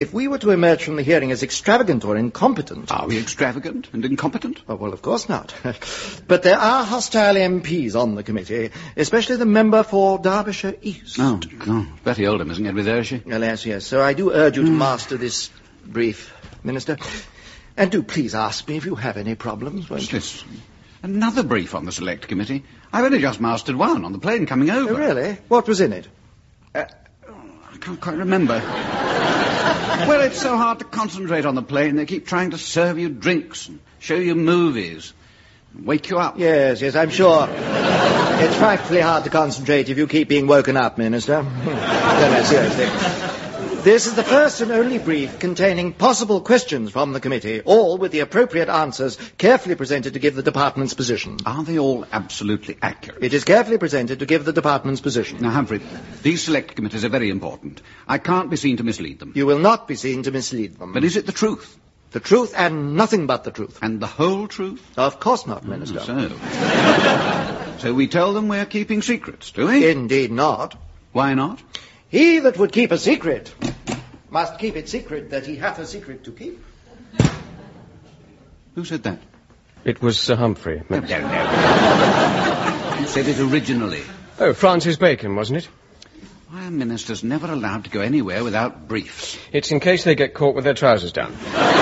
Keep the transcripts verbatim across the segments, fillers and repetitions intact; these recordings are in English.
If we were to emerge from the hearing as extravagant or incompetent... Are we extravagant and incompetent? Oh, well, of course not. But there are hostile M Ps on the committee, especially the member for Derbyshire East. Oh, God. Betty Oldham isn't going to be there, is she? Alas, yes. So I do urge you to mm. master this brief, Minister. And do please ask me if you have any problems. What's this? Another brief on the Select Committee? I've only just mastered one on the plane coming over. Oh, really? What was in it? Uh, I can't quite remember. Well, it's so hard to concentrate on the plane. They keep trying to serve you drinks and show you movies, and wake you up. Yes, yes, I'm sure. It's frightfully hard to concentrate if you keep being woken up, Minister. No, no, seriously. This is the first and only brief containing possible questions from the committee, all with the appropriate answers carefully presented to give the department's position. Are they all absolutely accurate? It is carefully presented to give the department's position. Now, Humphrey, these select committees are very important. I can't be seen to mislead them. You will not be seen to mislead them. But is it the truth? The truth and nothing but the truth. And the whole truth? Of course not, Minister. Oh, so. So we tell them we're keeping secrets, do we? Indeed not. Why not? He that would keep a secret must keep it secret that he hath a secret to keep. Who said that? It was Sir Humphrey. No, no, no. Who said it originally? Oh, Francis Bacon, wasn't it? Why are ministers never allowed to go anywhere without briefs? It's in case they get caught with their trousers down.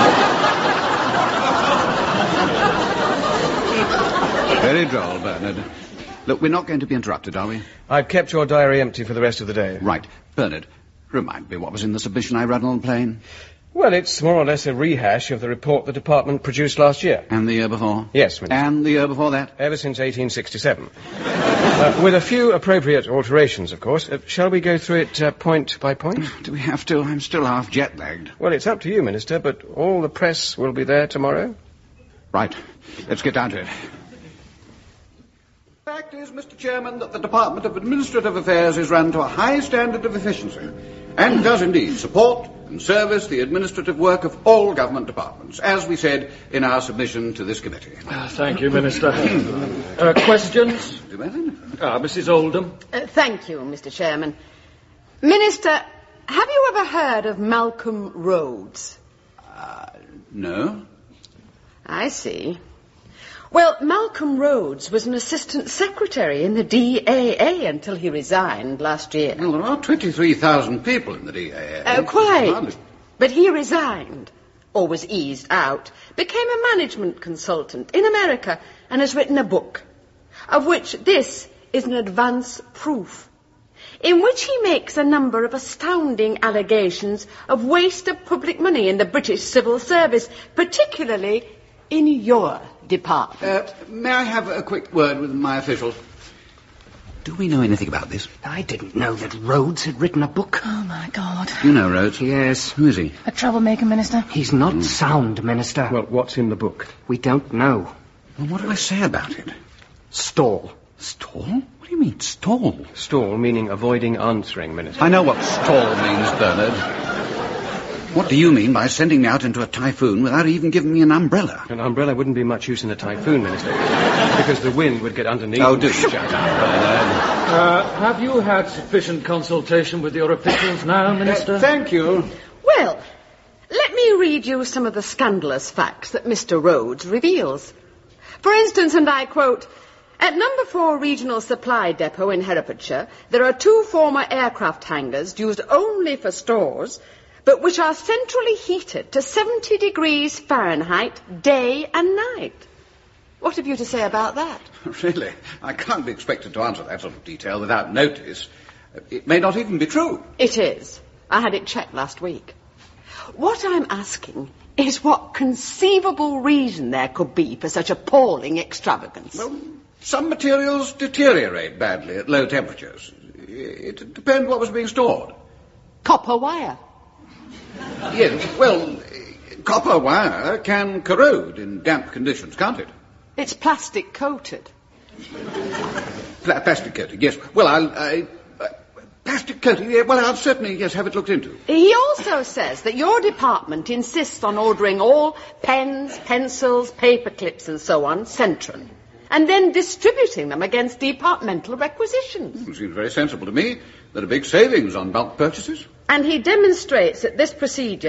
Very droll, Bernard. Look, we're not going to be interrupted, are we? I've kept your diary empty for the rest of the day. Right. Bernard, remind me what was in the submission I read on the plane. Well, it's more or less a rehash of the report the department produced last year. And the year before? Yes, Minister. And the year before that? Ever since eighteen sixty-seven. uh, with a few appropriate alterations, of course. Uh, shall we go through it uh, point by point? Do we have to? I'm still half jet-lagged. Well, it's up to you, Minister, but all the press will be there tomorrow. Right. Let's get down to it. The fact is, Mister Chairman, that the Department of Administrative Affairs is run to a high standard of efficiency and does indeed support and service the administrative work of all government departments, as we said in our submission to this committee. Uh, thank you, Minister. uh, questions? Do you mean? Ah, Missus Oldham. Uh, thank you, Mister Chairman. Minister, have you ever heard of Malcolm Rhodes? Uh, no. I see. Well, Malcolm Rhodes was an assistant secretary in the D A A until he resigned last year. Well, there are twenty-three thousand people in the D A A. Uh, quite. But he resigned, or was eased out, became a management consultant in America, and has written a book, of which this is an advance proof, in which he makes a number of astounding allegations of waste of public money in the British civil service, particularly in your department. Uh, may I have a quick word with my officials? Do we know anything about this? I didn't know that Rhodes had written a book. Oh, my God. You know Rhodes? Yes. Who is he? A troublemaker, Minister. He's not mm. sound, Minister. Well, what's in the book? We don't know. Well, what do I say about it? Stall. Stall? What do you mean, stall? Stall meaning avoiding answering, Minister. I know what stall means, Bernard. What do you mean by sending me out into a typhoon without even giving me an umbrella? An umbrella wouldn't be much use in a typhoon, Minister, because the wind would get underneath. Oh, do shut up, Bernard. Uh, have you had sufficient consultation with your officials now, Minister? Uh, thank you. Well, let me read you some of the scandalous facts that Mister Rhodes reveals. For instance, and I quote, at number four Regional Supply Depot in Herefordshire, there are two former aircraft hangars used only for stores, but which are centrally heated to seventy degrees Fahrenheit day and night. What have you to say about that? Really? I can't be expected to answer that sort of detail without notice. It may not even be true. It is. I had it checked last week. What I'm asking is what conceivable reason there could be for such appalling extravagance. Well, some materials deteriorate badly at low temperatures. It depends what was being stored. Copper wire. Yes, well, copper wire can corrode in damp conditions, can't it? It's plastic coated. Pla- plastic coating, yes. Well, I'll... I, uh, plastic coating, yeah, well, I'll certainly, yes, have it looked into. He also says that your department insists on ordering all pens, pencils, paper clips and so on, Centron, and then distributing them against departmental requisitions. It seems very sensible to me. There are big savings on bulk purchases. And he demonstrates that this procedure